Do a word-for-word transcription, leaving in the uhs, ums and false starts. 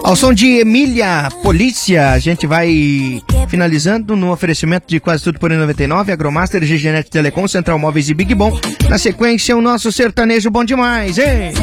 Ao som de Emília Polícia, a gente vai finalizando no oferecimento de Quase Tudo por noventa e nove, Agromaster, G G Net Telecom, Central Móveis e Big Bom. Na sequência, o nosso sertanejo bom demais, hein?